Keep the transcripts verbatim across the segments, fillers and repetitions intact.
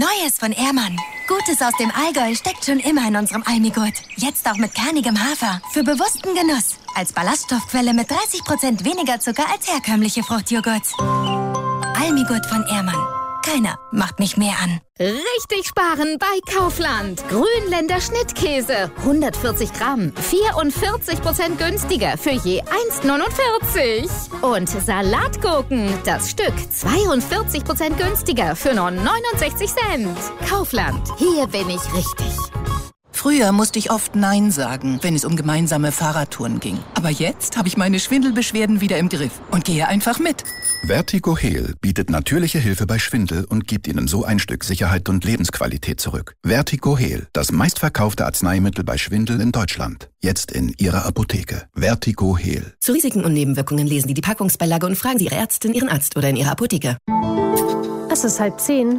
Neues von Ehrmann. Gutes aus dem Allgäu steckt schon immer in unserem Almigurt. Jetzt auch mit kernigem Hafer. Für bewussten Genuss. Als Ballaststoffquelle mit dreißig Prozent weniger Zucker als herkömmliche Fruchtjoghurt. Almigurt von Ehrmann. Keiner macht mich mehr an. Richtig sparen bei Kaufland. Grünländer Schnittkäse. hundertvierzig Gramm. vierundvierzig Prozent günstiger für je eins Komma neunundvierzig. Und Salatgurken. Das Stück zweiundvierzig Prozent günstiger für nur neunundsechzig Cent. Kaufland. Hier bin ich richtig. Früher musste ich oft Nein sagen, wenn es um gemeinsame Fahrradtouren ging. Aber jetzt habe ich meine Schwindelbeschwerden wieder im Griff und gehe einfach mit. Vertigo Heal bietet natürliche Hilfe bei Schwindel und gibt Ihnen so ein Stück Sicherheit und Lebensqualität zurück. Vertigo Heal, das meistverkaufte Arzneimittel bei Schwindel in Deutschland. Jetzt in Ihrer Apotheke. Vertigo Heal. Zu Risiken und Nebenwirkungen lesen Sie die Packungsbeilage und fragen Sie Ihre Ärztin, Ihren Arzt oder in Ihrer Apotheke. Es ist halb zehn.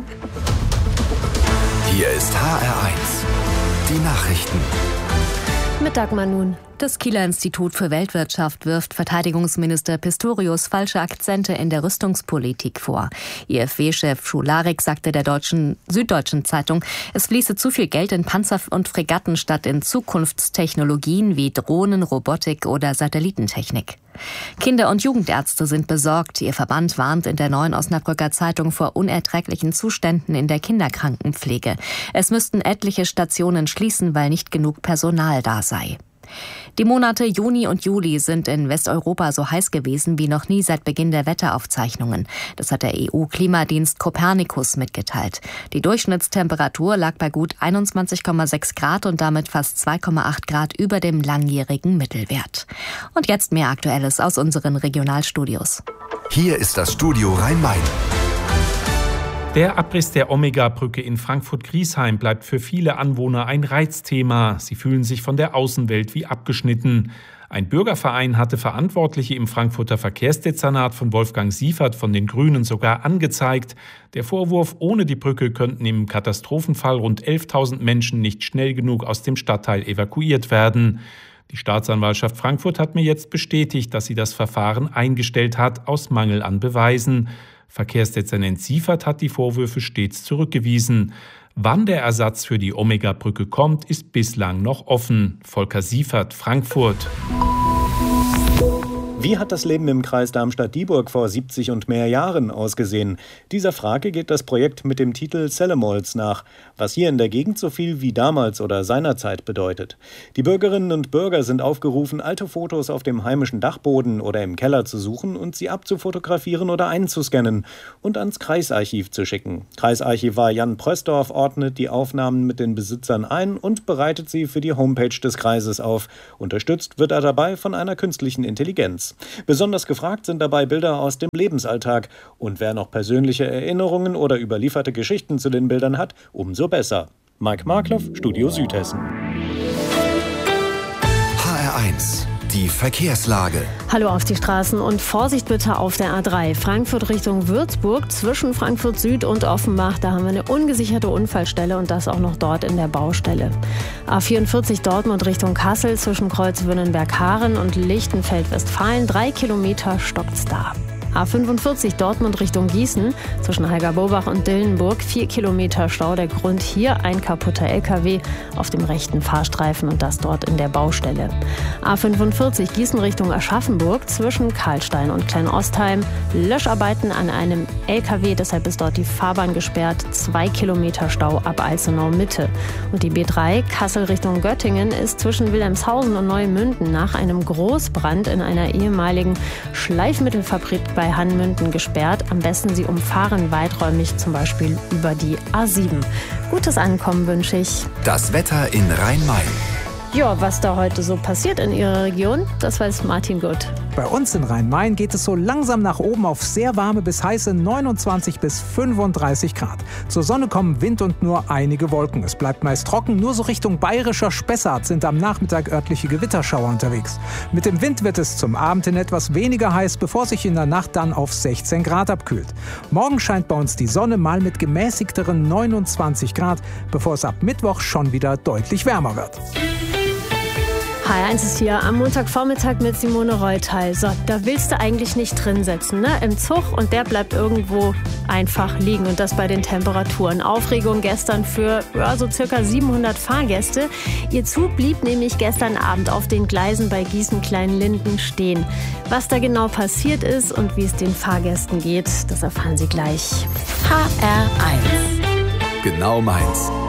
Hier ist H R eins. Die Nachrichten. Mit Dagmar nun. Das Kieler Institut für Weltwirtschaft wirft Verteidigungsminister Pistorius falsche Akzente in der Rüstungspolitik vor. I F W-Chef Schularik sagte der deutschen Süddeutschen Zeitung, es fließe zu viel Geld in Panzer und Fregatten statt in Zukunftstechnologien wie Drohnen, Robotik oder Satellitentechnik. Kinder- und Jugendärzte sind besorgt. Ihr Verband warnt in der Neuen Osnabrücker Zeitung vor unerträglichen Zuständen in der Kinderkrankenpflege. Es müssten etliche Stationen schließen, weil nicht genug Personal da sei. Die Monate Juni und Juli sind in Westeuropa so heiß gewesen wie noch nie seit Beginn der Wetteraufzeichnungen. Das hat der E U-Klimadienst Copernicus mitgeteilt. Die Durchschnittstemperatur lag bei gut einundzwanzig Komma sechs Grad und damit fast zwei Komma acht Grad über dem langjährigen Mittelwert. Und jetzt mehr Aktuelles aus unseren Regionalstudios. Hier ist das Studio Rhein-Main. Der Abriss der Omega-Brücke in Frankfurt-Griesheim bleibt für viele Anwohner ein Reizthema. Sie fühlen sich von der Außenwelt wie abgeschnitten. Ein Bürgerverein hatte Verantwortliche im Frankfurter Verkehrsdezernat von Wolfgang Siefert von den Grünen sogar angezeigt. Der Vorwurf, ohne die Brücke könnten im Katastrophenfall rund elftausend Menschen nicht schnell genug aus dem Stadtteil evakuiert werden. Die Staatsanwaltschaft Frankfurt hat mir jetzt bestätigt, dass sie das Verfahren eingestellt hat, aus Mangel an Beweisen. Verkehrsdezernent Siefert hat die Vorwürfe stets zurückgewiesen. Wann der Ersatz für die Omega-Brücke kommt, ist bislang noch offen. Volker Siefert, Frankfurt. Wie hat das Leben im Kreis Darmstadt-Dieburg vor siebzig und mehr Jahren ausgesehen? Dieser Frage geht das Projekt mit dem Titel Zellemolz nach, was hier in der Gegend so viel wie damals oder seinerzeit bedeutet. Die Bürgerinnen und Bürger sind aufgerufen, alte Fotos auf dem heimischen Dachboden oder im Keller zu suchen und sie abzufotografieren oder einzuscannen und ans Kreisarchiv zu schicken. Kreisarchivar Jan Prösdorf ordnet die Aufnahmen mit den Besitzern ein und bereitet sie für die Homepage des Kreises auf. Unterstützt wird er dabei von einer künstlichen Intelligenz. Besonders gefragt sind dabei Bilder aus dem Lebensalltag. Und wer noch persönliche Erinnerungen oder überlieferte Geschichten zu den Bildern hat, umso besser. Mike Markloff, Studio Südhessen. H R eins. Die Verkehrslage. Hallo auf die Straßen und Vorsicht bitte auf der A drei. Frankfurt Richtung Würzburg, zwischen Frankfurt Süd und Offenbach. Da haben wir eine ungesicherte Unfallstelle und das auch noch dort in der Baustelle. A vierundvierzig Dortmund Richtung Kassel, zwischen Kreuz Wünnenberg-Haaren und Lichtenfeld-Westfalen. Drei Kilometer stockt's da. A fünfundvierzig Dortmund Richtung Gießen, zwischen Heiger-Bobach und Dillenburg, vier Kilometer Stau. Der Grund hier ein kaputter L K W auf dem rechten Fahrstreifen und das dort in der Baustelle. A fünfundvierzig Gießen Richtung Aschaffenburg, zwischen Karlstein und Kleinostheim. Löscharbeiten an einem L K W, deshalb ist dort die Fahrbahn gesperrt. Zwei Kilometer Stau ab Alzenau Mitte. Und die B drei Kassel Richtung Göttingen ist zwischen Wilhelmshausen und Neumünden nach einem Großbrand in einer ehemaligen Schleifmittelfabrik bei Hanmünden gesperrt. Am besten Sie umfahren weiträumig, zum Beispiel über die A sieben. Gutes Ankommen wünsche ich. Das Wetter in Rhein-Main. Ja, was da heute so passiert in Ihrer Region, das weiß Martin Gut. Bei uns in Rhein-Main geht es so langsam nach oben auf sehr warme bis heiße neunundzwanzig bis fünfunddreißig Grad. Zur Sonne kommen Wind und nur einige Wolken. Es bleibt meist trocken, nur so Richtung bayerischer Spessart sind am Nachmittag örtliche Gewitterschauer unterwegs. Mit dem Wind wird es zum Abend hin etwas weniger heiß, bevor sich in der Nacht dann auf sechzehn Grad abkühlt. Morgen scheint bei uns die Sonne mal mit gemäßigteren neunundzwanzig Grad, bevor es ab Mittwoch schon wieder deutlich wärmer wird. H R eins ist hier am Montagvormittag mit Simone Reutal. So, da willst du eigentlich nicht drin sitzen, ne? Im Zug, und der bleibt irgendwo einfach liegen. Und das bei den Temperaturen. Aufregung gestern für ja, so circa siebenhundert Fahrgäste. Ihr Zug blieb nämlich gestern Abend auf den Gleisen bei Gießen-Kleinlinden stehen. Was da genau passiert ist und wie es den Fahrgästen geht, das erfahren Sie gleich. H R eins. Genau meins.